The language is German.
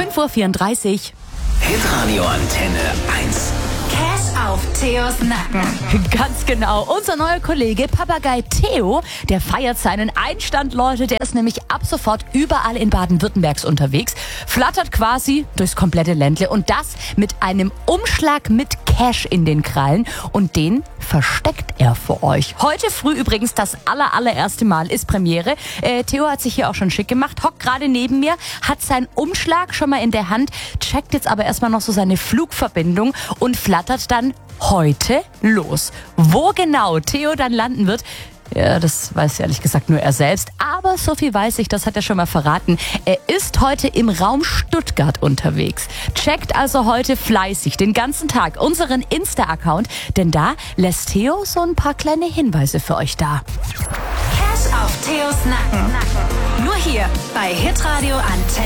5:34 Uhr. Hitradio Antenne 1. Cash auf Theos Nacken. Ganz genau. Unser neuer Kollege Papagei Theo, der feiert seinen Einstand, Leute. Der ist nämlich ab sofort überall in Baden-Württembergs unterwegs, flattert quasi durchs komplette Ländle und das mit einem Umschlag mit Cash in den Krallen und den versteckt er für euch. Heute früh übrigens das allererste Mal ist Premiere. Theo hat sich hier auch schon schick gemacht, hockt gerade neben mir, hat seinen Umschlag schon mal in der Hand, checkt jetzt aber erstmal noch so seine Flugverbindung und flattert dann heute los. Wo genau Theo dann landen wird, ja, das weiß ehrlich gesagt nur er selbst. Aber so viel weiß ich, das hat er schon mal verraten. Er ist heute im Raum Stuttgart unterwegs. Checkt also heute fleißig den ganzen Tag unseren Insta-Account, denn da lässt Theo so ein paar kleine Hinweise für euch da. Cash auf Theos Nacken. Nur hier bei Hitradio Antenne.